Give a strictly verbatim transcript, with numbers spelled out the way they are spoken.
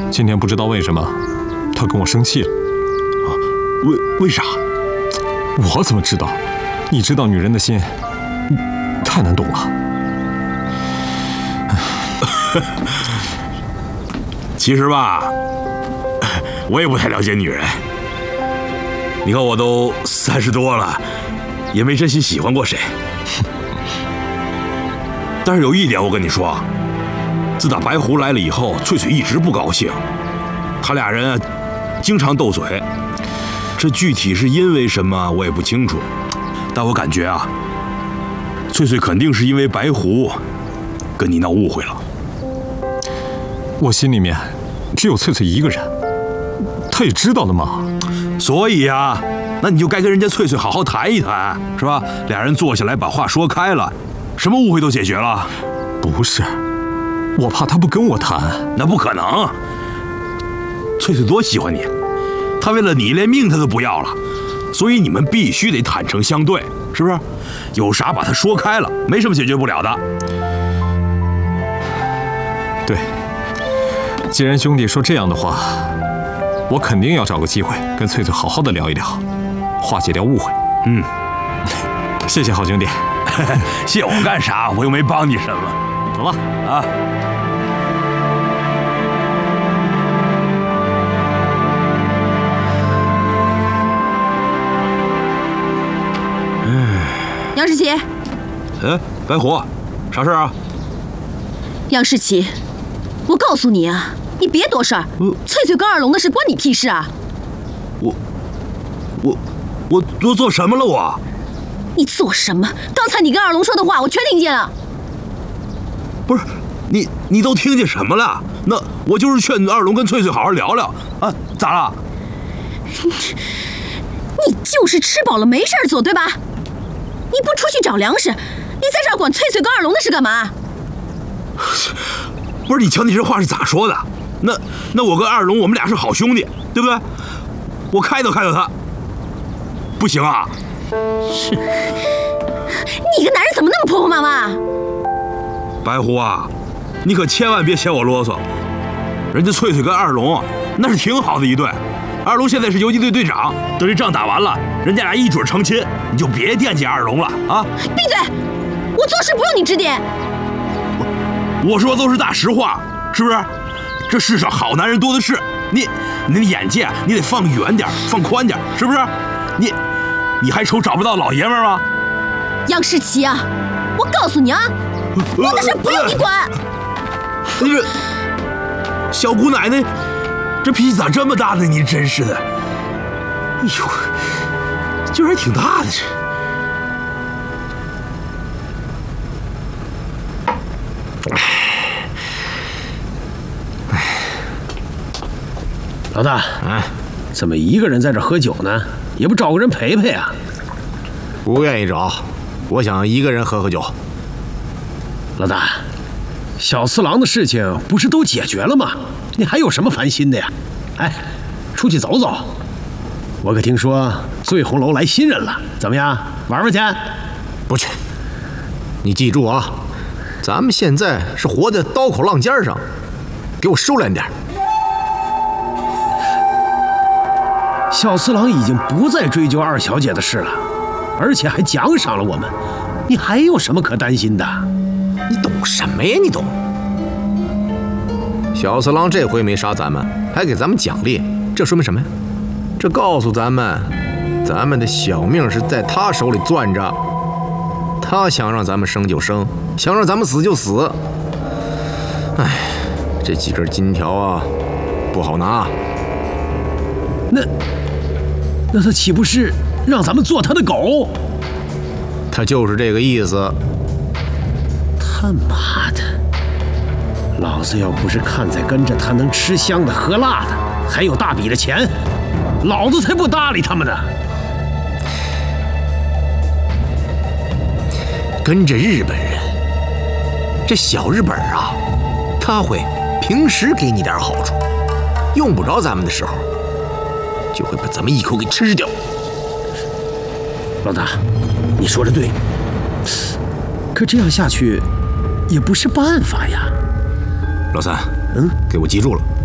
今天不知道为什么，他跟我生气了。 啊，为为啥？ 我怎么知道？你知道女人的心，太难懂了。 其实吧，我也不太了解女人。你看我都三十多了，也没真心喜欢过谁。但是有一点我跟你说，自打白狐来了以后，翠翠一直不高兴，他俩人啊经常斗嘴。这具体是因为什么我也不清楚，但我感觉啊，翠翠肯定是因为白狐跟你闹误会了。 我心里面只有翠翠一个人，她也知道的嘛。 所以呀，那你就该跟人家翠翠好好谈一谈，是吧？俩人坐下来把话说开了，什么误会都解决了。 不是，我怕她不跟我谈。 那不可能，翠翠多喜欢你，她为了你连命她都不要了，所以你们必须得坦诚相对，是不是？有啥把她说开了，没什么解决不了的。 对，既然兄弟说这样的话，我肯定要找个机会跟翠翠好好的聊一聊，化解掉误会。 嗯， 谢谢好兄弟。 谢我干啥？我又没帮你什么。 走了啊。 杨世奇， 哎，白狐，啥事啊？ 杨世奇，我告诉你啊，你别多事儿。 嗯， 翠翠跟二龙的事关你屁事啊！ 我，我，我我做什么了我？ 你做什么？刚才你跟二龙说的话，我全听见了。 不是，你你都听见什么了？那我就是劝二龙跟翠翠好好聊聊啊，咋了？ 你就是吃饱了没事做，对吧？你不出去找粮食，你在这儿管翠翠跟二龙的事干嘛？ 不是，你瞧你这话是咋说的？那那我跟二龙我们俩是好兄弟，对不对？我开导开导他，不行啊？ 是，你个男人怎么那么婆婆妈妈？ 白狐啊，你可千万别嫌我啰嗦。人家翠翠跟二龙那是挺好的一对，二龙现在是游击队队长，等这仗打完了，人家俩一准成亲，你就别惦记二龙了啊！ 闭嘴！我做事不用你指点。 我说都是大实话，是不是？这世上好男人多的是，你你的眼界你得放远点，放宽点，是不是？你你还愁找不到老爷们吗？ 杨世奇啊，我告诉你啊，我的事不用你管。 你这小姑奶奶，这脾气咋这么大呢？你真是的，哎呦，劲儿还挺大的这。 老大，哎，怎么一个人在这喝酒呢？也不找个人陪陪啊？ 不愿意找，我想一个人喝喝酒。 老大，小次郎的事情不是都解决了吗？你还有什么烦心的呀？哎，出去走走。我可听说醉红楼来新人了，怎么样？玩玩去？ 不去。你记住啊，咱们现在是活在刀口浪尖上，给我收敛点。 小次郎已经不再追究二小姐的事了，而且还奖赏了我们，你还有什么可担心的？ 你懂什么呀？你懂？小次郎这回没杀咱们，还给咱们奖励，这说明什么呀？这告诉咱们，咱们的小命是在他手里攥着，他想让咱们生就生，想让咱们死就死。哎，这几根金条啊，不好拿。 那那他岂不是让咱们做他的狗？ 他就是这个意思。 他妈的，老子要不是看在跟着他能吃香的喝辣的，还有大笔的钱，老子才不搭理他们呢。 跟着日本人，这小日本啊，他会平时给你点好处，用不着咱们的时候，就会把咱们一口给吃掉。 老大，你说的对，可这样下去也不是办法呀。 老三， 嗯， 给我记住了，